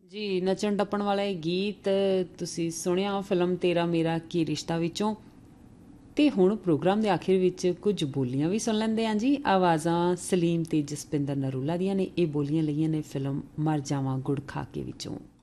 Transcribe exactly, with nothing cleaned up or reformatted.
ਜੀ, ਨੱਚਣ ਟੱਪਣ ਵਾਲਾ ਇਹ ਗੀਤ ਤੁਸੀਂ ਸੁਣਿਆ ਫਿਲਮ ਤੇਰਾ ਮੇਰਾ ਕੀ ਰਿਸ਼ਤਾ ਵਿੱਚੋਂ। ਤੇ ਹੁਣ ਪ੍ਰੋਗਰਾਮ ਦੇ ਆਖਿਰ ਵਿੱਚ ਕੁਝ ਬੋਲੀਆਂ ਵੀ ਸੁਣ ਲੈਂਦੇ ਹਾਂ ਜੀ। ਆਵਾਜ਼ਾਂ ਸਲੀਮ ਤੇ ਜਸਪਿੰਦਰ ਨਰੂਲਾ ਦੀਆਂ ਨੇ। ਇਹ ਬੋਲੀਆਂ ਲਈਆਂ ਨੇ ਫਿਲਮ ਮਰ ਜਾਵਾਂ ਗੁੜ ਖਾ ਕੇ ਵਿੱਚੋਂ।